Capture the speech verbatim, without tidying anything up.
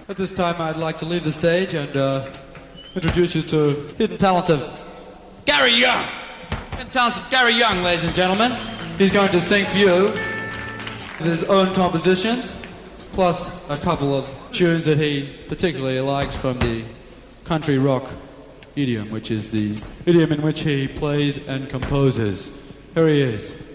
At this time, I'd like to leave the stage and uh, introduce you to hidden talents of Gary Young. Hidden talents of Gary Young, ladies and gentlemen. He's going to sing for you with his own compositions, plus a couple of tunes that he particularly likes from the country rock idiom, which is the idiom in which he plays and composes. Here he is.